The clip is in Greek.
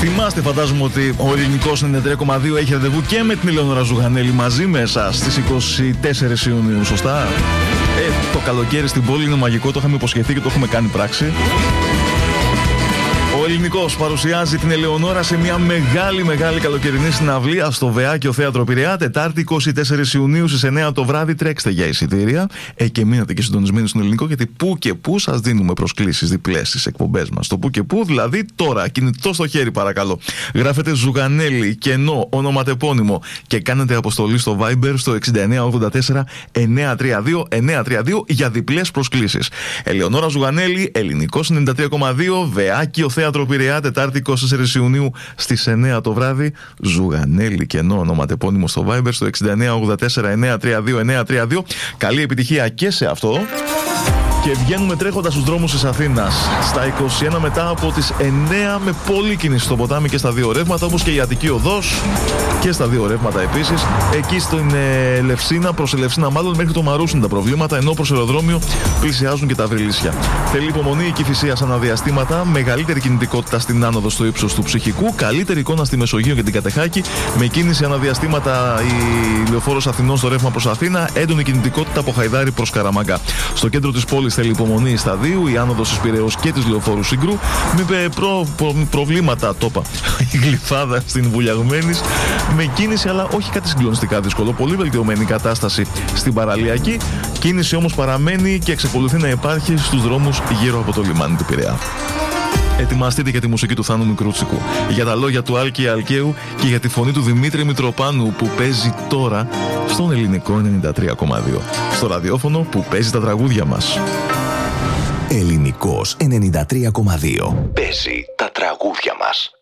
Θυμάστε, φαντάζομαι, ότι ο Ελληνικός 93,2 έχει ραντεβού και με την Ελεονόρα Ζουγανέλη μαζί με εσάς στις 24 Ιουνίου, σωστά? Το καλοκαίρι στην πόλη είναι μαγικό, το είχαμε υποσχεθεί και το έχουμε κάνει πράξη. Ο Ελληνικός παρουσιάζει την Ελεονόρα σε μια μεγάλη καλοκαιρινή συναυλία στο Βεάκιο Θέατρο Πειραιά, Τετάρτη 24 Ιουνίου στις 9 το βράδυ. Τρέξτε για εισιτήρια και μείνατε και συντονισμένοι στον Ελληνικό, γιατί που και που σας δίνουμε προσκλήσεις διπλές στις εκπομπές μας. Το που και που, δηλαδή τώρα, κινητό στο χέρι παρακαλώ. Γράφετε Ζουγανέλη, κενό, ονοματεπώνυμο και κάνετε αποστολή στο Viber στο 6984 932 για διπλές προσκλήσεις. Ελεονόρα Ζουγανέλη, Ελληνικός 93,2, Βεάκιο Θέατρο Πειραιά, Τετάρτη 24 Ιουνίου στις 9 το βράδυ. Ζουγανέλη, κενό, ονοματεπώνυμο στο Viber στο 6984 932. Καλή επιτυχία και σε αυτό. Και βγαίνουμε τρέχοντας στους δρόμους της Αθήνας στα 21 μετά από τις 9 με πολλή κίνηση στο ποτάμι και στα δύο ρεύματα, όπως και η Αττική Οδός και στα δύο ρεύματα επίσης. Εκεί στην Ελευσίνα, προς Ελευσίνα μάλλον, μέχρι το Μαρούσι είναι τα προβλήματα, ενώ προς αεροδρόμιο πλησιάζουν και τα Βρυλίσια. Θέλει υπομονή η Κηφισία σαν αναδιαστήματα, μεγαλύτερη κινητικότητα στην άνοδο στο ύψος του Ψυχικού, καλύτερη εικόνα στη Μεσογείο και την Κατεχάκη, με κίνηση αναδιαστήματα η Λεωφόρος Αθηνών στο ρεύμα προς Αθήνα, έντονη κινητικότητα από Χαϊδάρη προς Καραμαγκά. Στο κέντρο της πόλης θέλει υπομονή σταδίου, η άνοδος της Πειραιώς και της Λεωφόρου Σύγκρου, με προβλήματα τόπα. Η Γλυφάδα στην Βουλιαγμένης, με κίνηση αλλά όχι κάτι συγκλονιστικά δύσκολο. Πολύ βελτιωμένη κατάσταση στην παραλιακή. Κίνηση όμως παραμένει και εξακολουθεί να υπάρχει στους δρόμους γύρω από το λιμάνι του Πειραιά. Ετοιμαστείτε για τη μουσική του Θάνου Μικρούτσικου, για τα λόγια του Άλκη Αλκαίου και για τη φωνή του Δημήτρη Μητροπάνου που παίζει τώρα στον Ελληνικό 93,2. Στο ραδιόφωνο που παίζει τα τραγούδια μας. Ελληνικός 93,2. Παίζει τα τραγούδια μας.